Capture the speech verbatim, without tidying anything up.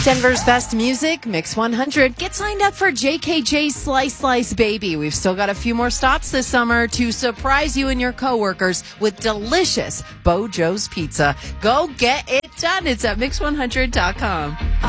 Denver's best music, Mix one hundred. Get signed up for J K J Slice Slice Baby. We've still got a few more stops this summer to surprise you and your coworkers with delicious Bojo's Pizza. Go get it done. It's at mix one hundred dot com.